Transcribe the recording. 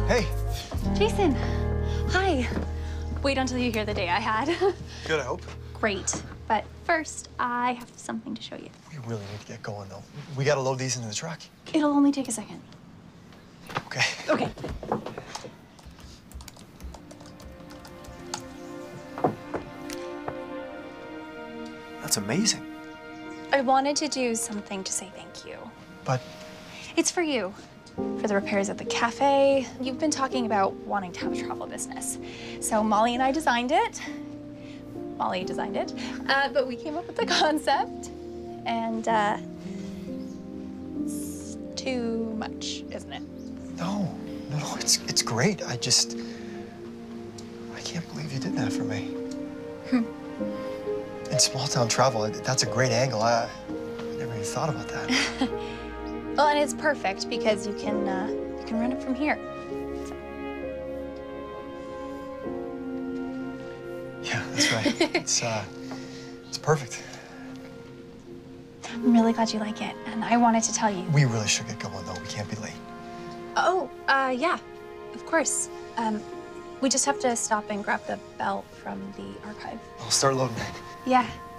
Hey. Jason, hi. Wait until you hear the day I had. Good, I hope. Great. But first, I have something to show you. We really need to get going, though. We gotta load these into the truck. It'll only take a second. Okay. Okay. That's amazing. I wanted to do something to say thank you. But It's for you. For the repairs at the cafe. You've been talking about wanting to have a travel business. So Molly and I designed it. Molly designed it. But we came up with the concept. And it's too much, isn't it? no, it's great. I can't believe you did that for me. In small town travel, that's a great angle. I never even thought about that. Well, and it's perfect because you can run it from here. Yeah, that's right. It's perfect. I'm really glad you like it, and I wanted to tell you. We really should get going, though. We can't be late. Oh, yeah, of course. We just have to stop and grab the belt from the archive. I'll start loading it. Yeah.